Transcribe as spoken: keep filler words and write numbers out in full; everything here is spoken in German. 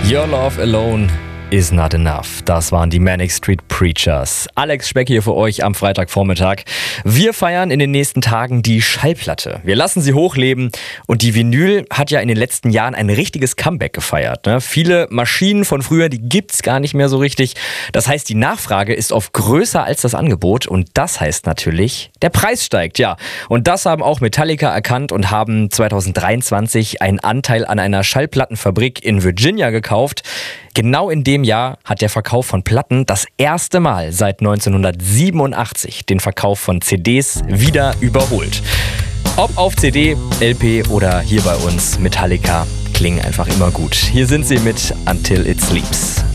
Your Love Alone is not enough. Das waren die Manic Street Preachers. Alex Speck hier für euch am Freitagvormittag. Wir feiern in den nächsten Tagen die Schallplatte. Wir lassen sie hochleben und die Vinyl hat ja in den letzten Jahren ein richtiges Comeback gefeiert. Ne? Viele Maschinen von früher, die gibt's gar nicht mehr so richtig. Das heißt, die Nachfrage ist oft größer als das Angebot und das heißt natürlich, der Preis steigt, ja. Und das haben auch Metallica erkannt und haben zwanzig dreiundzwanzig einen Anteil an einer Schallplattenfabrik in Virginia gekauft. Genau in dem Jahr hat der Verkauf von Platten das erste Mal seit neunzehnhundertsiebenundachtzig den Verkauf von C Ds wieder überholt. Ob auf C D, L P oder hier bei uns Metallica, klingen einfach immer gut. Hier sind sie mit Until It Sleeps.